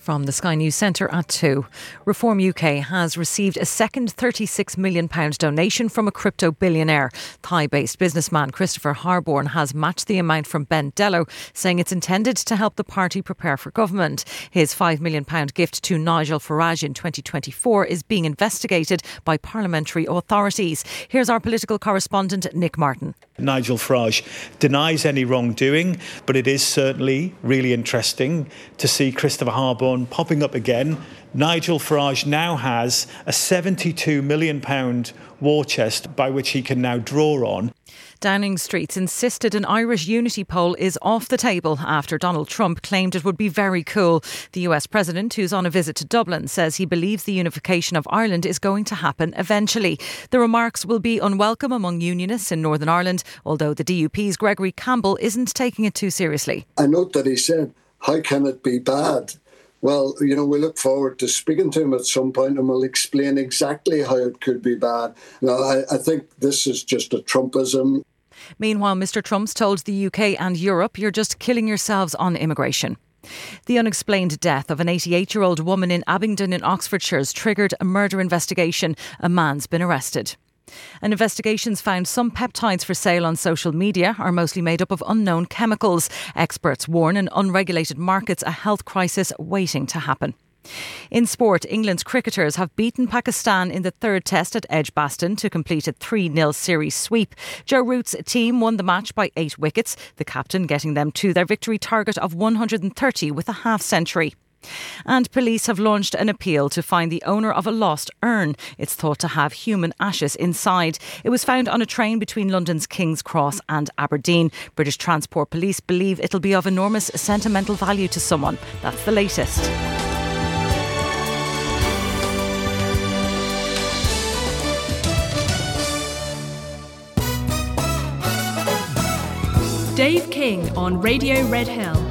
from the Sky News Centre at 2. Reform UK has received a second £36 million donation from a crypto billionaire. Thai-based businessman Christopher Harborne has matched the amount from Ben Dello, saying it's intended to help the party prepare for government. His £5 million gift to Nigel Farage in 2024 is being investigated by parliamentary authorities. Here's our political correspondent Nick Martin. Nigel Farage denies any wrongdoing, but it is certainly really interesting to see Christopher Harborne popping up again. Nigel Farage now has a £72 million war chest by which he can now draw on. Downing Street's insisted an Irish unity poll is off the table after Donald Trump claimed it would be very cool. The US president, who's on a visit to Dublin, says he believes the unification of Ireland is going to happen eventually. The remarks will be unwelcome among unionists in Northern Ireland, although the DUP's Gregory Campbell isn't taking it too seriously. I note that he said, "How can it be bad?" Well, we look forward to speaking to him at some point and we'll explain exactly how it could be bad. I think this is just a Trumpism. Meanwhile, Mr Trump's told the UK and Europe, you're just killing yourselves on immigration. The unexplained death of an 88-year-old woman in Abingdon in Oxfordshire has triggered a murder investigation. A man's been arrested. And investigations found some peptides for sale on social media are mostly made up of unknown chemicals. Experts warn in unregulated markets a health crisis waiting to happen. In sport, England's cricketers have beaten Pakistan in the third test at Edgbaston to complete a 3-0 series sweep. Joe Root's team won the match by 8 wickets, the captain getting them to their victory target of 130 with a half-century. And police have launched an appeal to find the owner of a lost urn. It's thought to have human ashes inside. It was found on a train between London's King's Cross and Aberdeen. British Transport Police believe it'll be of enormous sentimental value to someone. That's the latest. Dave King on Radio Red Hill.